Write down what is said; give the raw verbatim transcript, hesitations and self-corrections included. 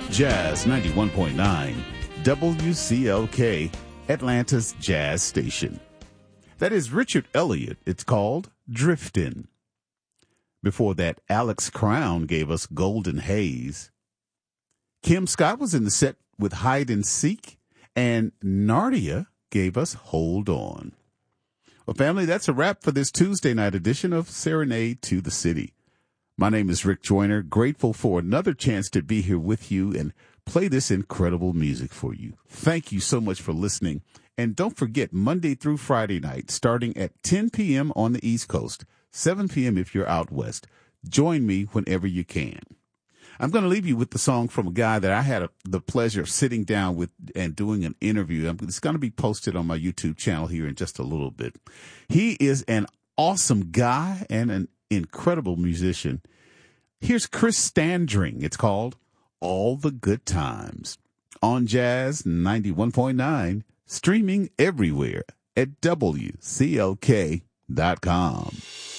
Jazz ninety-one point nine, W C L K, Atlanta's jazz station. That is Richard Elliott. It's called Driftin'. Before that, Alex Crown gave us Golden Haze. Kim Scott was in the set with Hide and Seek, and Nardia gave us Hold On. Well, family, that's a wrap for this Tuesday night edition of Serenade to the City. My name is Rick Joyner, grateful for another chance to be here with you and play this incredible music for you. Thank you so much for listening. And don't forget, Monday through Friday night, starting at ten p.m. on the East Coast, seven p.m. if you're out west. Join me whenever you can. I'm going to leave you with the song from a guy that I had a, the pleasure of sitting down with and doing an interview. It's going to be posted on my YouTube channel here in just a little bit. He is an awesome guy and an incredible musician. Here's Chris Standring. It's called All the Good Times on Jazz ninety-one point nine, streaming everywhere at W C L K dot com.